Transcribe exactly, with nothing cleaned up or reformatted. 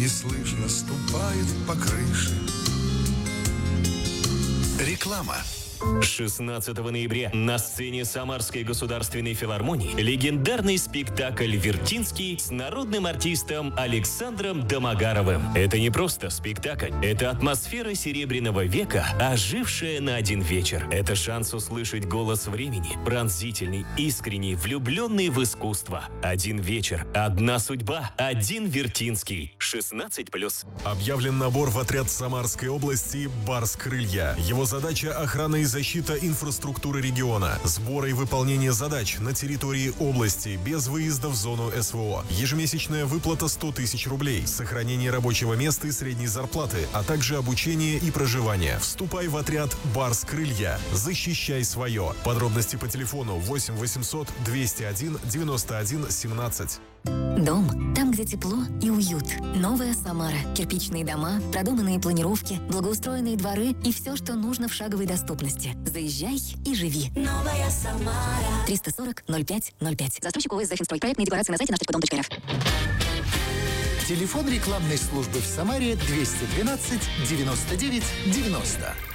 неслышно ступает по крыше. Реклама. шестнадцатого ноября на сцене Самарской государственной филармонии легендарный спектакль «Вертинский» с народным артистом Александром Домогаровым. Это не просто спектакль, это атмосфера Серебряного века, ожившая на один вечер. Это шанс услышать голос времени, пронзительный, искренний, влюбленный в искусство. Один вечер, одна судьба, один Вертинский. шестнадцать плюс. Объявлен набор в отряд Самарской области «Барс-крылья». Его задача – охрана и защита инфраструктуры региона, сбора и выполнение задач на территории области без выезда в зону СВО. Ежемесячная выплата сто тысяч рублей, сохранение рабочего места и средней зарплаты, а также обучение и проживание. Вступай в отряд «Барс-крылья». Защищай свое. Подробности по телефону восемь восемьсот двести один девяносто один семнадцать. Дом – там, где тепло и уют. Новая Самара. Кирпичные дома, продуманные планировки, благоустроенные дворы и все, что нужно в шаговой доступности. Заезжай и живи. Новая Самара. триста сорок ноль пять ноль пять. Застройщик ОС «Захинстрой». Проектные декларации на сайте наш точка дом точка эр эф. Телефон рекламной службы в Самаре двести двенадцать девяносто девять девяносто.